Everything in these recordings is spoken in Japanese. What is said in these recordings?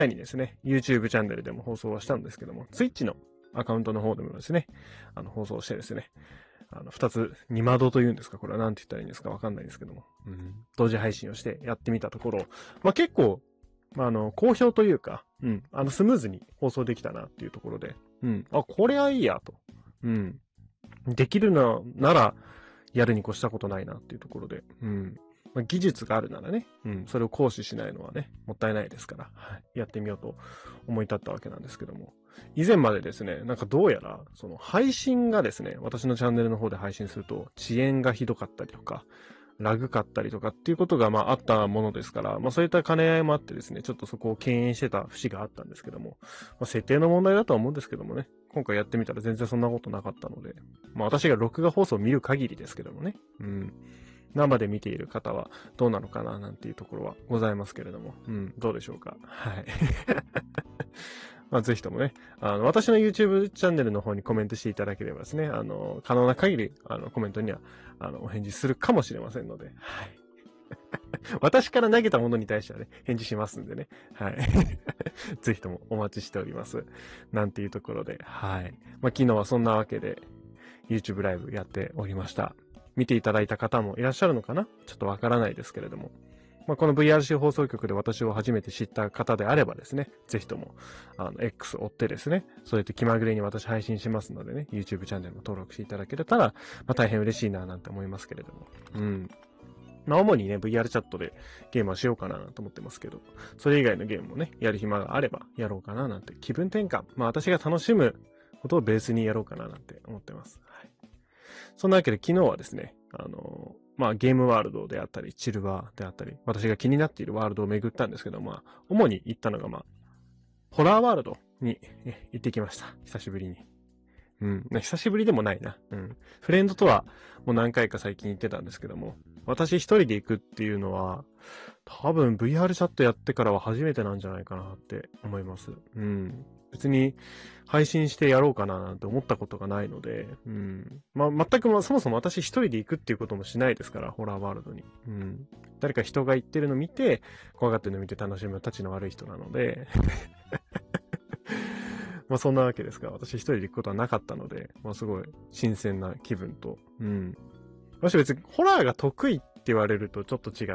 にですね、YouTube チャンネルでも放送はしたんですけども、Twitch のアカウントの方でもですね、放送してですね、二つ、二窓というんですか、これは何て言ったらいいんですかわかんないですけども、同時配信をしてやってみたところ、結構、好評というか、スムーズに放送できたなっていうところで、これはいいやと、できるのなら、やるに越したことないなっていうところで、技術があるならね、それを行使しないのはね、もったいないですから、やってみようと思い立ったわけなんですけども、以前までですね、なんかどうやら、その配信がですね、私のチャンネルの方で配信すると、遅延がひどかったりとか、ラグかったりとかっていうことがあったものですから、そういった兼ね合いもあってですね、ちょっとそこを敬遠してた節があったんですけども、設定の問題だとは思うんですけどもね、今回やってみたら全然そんなことなかったので、私が録画放送を見る限りですけどもね、生で見ている方はどうなのかななんていうところはございますけれども、どうでしょうか。はい。ぜひともね、私の YouTube チャンネルの方にコメントしていただければですね、可能な限り、コメントには、お返事するかもしれませんので、はい。私から投げたものに対してはね、返事しますんでね、はい。ぜひともお待ちしております。なんていうところで、はい。昨日はそんなわけで、YouTube ライブやっておりました。見ていただいた方もいらっしゃるのかな？ちょっとわからないですけれども。この VRC 放送局で私を初めて知った方であればですね、ぜひとも、X 追ってですね、そうやって気まぐれに私配信しますのでね、YouTube チャンネルも登録していただけたら、大変嬉しいななんて思いますけれども。主にね、VR チャットでゲームはしようかなと思ってますけど、それ以外のゲームもね、やる暇があればやろうかななんて、気分転換、私が楽しむことをベースにやろうかななんて思ってます。はい。そんなわけで昨日はですね、ゲームワールドであったり、チルバーであったり、私が気になっているワールドを巡ったんですけど、主に行ったのが、ホラーワールドに行ってきました。久しぶりに。久しぶりでもないな。フレンドとはもう何回か最近行ってたんですけども、私一人で行くっていうのは、多分 VR チャットやってからは初めてなんじゃないかなって思います。別に配信してやろうかななんて思ったことがないので、全くそもそも私一人で行くっていうこともしないですから、ホラーワールドに。誰か人が行ってるの見て、怖がってるの見て楽しむたちの悪い人なので、そんなわけですが、私一人で行くことはなかったので、すごい新鮮な気分と、私別にホラーが得意って言われるとちょっと違って、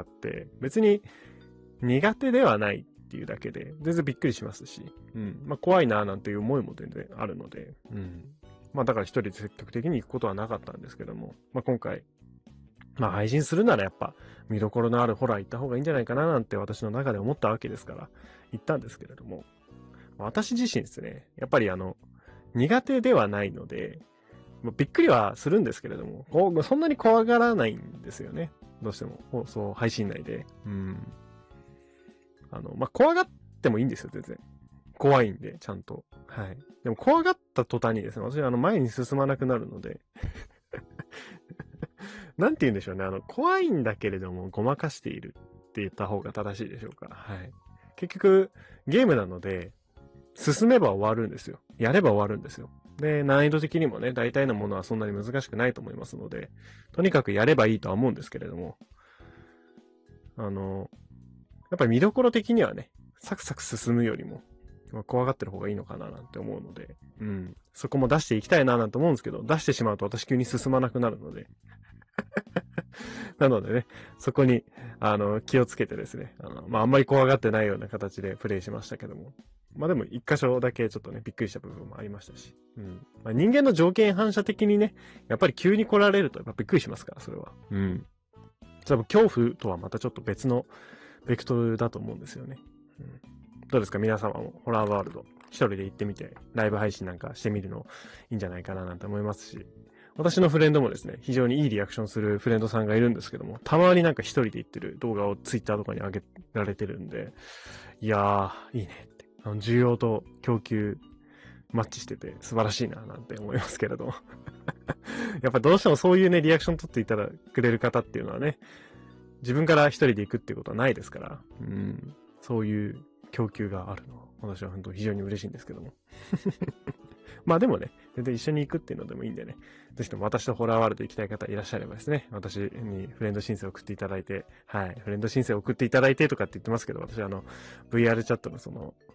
別に苦手ではないっていうだけで、全然びっくりしますし、怖いなーなんていう思いも全然あるので、だから一人で積極的に行くことはなかったんですけども、今回、配信するならやっぱ見どころのあるホラー行った方がいいんじゃないかななんて私の中で思ったわけですから、行ったんですけれども、私自身ですね、やっぱり苦手ではないので、びっくりはするんですけれども、そんなに怖がらないんですよね。どうしても、放送、配信内で。怖がってもいいんですよ、全然。怖いんで、ちゃんと。はい。でも、怖がった途端にですね、私、前に進まなくなるので、なんて言うんでしょうね、怖いんだけれども、ごまかしているって言った方が正しいでしょうか。はい。結局、ゲームなので、進めば終わるんですよ。やれば終わるんですよ。で、難易度的にもね、大体のものはそんなに難しくないと思いますので、とにかくやればいいとは思うんですけれども、やっぱり見どころ的にはね、サクサク進むよりも、怖がってる方がいいのかななんて思うので、そこも出していきたいななんて思うんですけど、出してしまうと私急に進まなくなるので、なのでね、そこに、気をつけてですね、あんまり怖がってないような形でプレイしましたけども、でも一箇所だけちょっとね、びっくりした部分もありましたし、人間の条件反射的にね、やっぱり急に来られるとやっぱびっくりしますから、それは。多分恐怖とはまたちょっと別のベクトルだと思うんですよね。どうですか皆様もホラーワールド一人で行ってみてライブ配信なんかしてみるのいいんじゃないかななんて思いますし、私のフレンドもですね、非常にいいリアクションするフレンドさんがいるんですけども、たまになんか一人で行ってる動画をツイッターとかに上げられてるんで、いやー、いいねって。需要と供給マッチしてて素晴らしいななんて思いますけれども。やっぱどうしてもそういうね、リアクション取っていただくれる方っていうのはね、自分から一人で行くっていうことはないですから、そういう供給があるのは、私は本当非常に嬉しいんですけども。でもね、全然一緒に行くっていうのでもいいんでね、ぜひとも私とホラーワールド行きたい方いらっしゃればですね、私にフレンド申請を送っていただいて、はい、フレンド申請を送っていただいてとかって言ってますけど、私VR チャットのその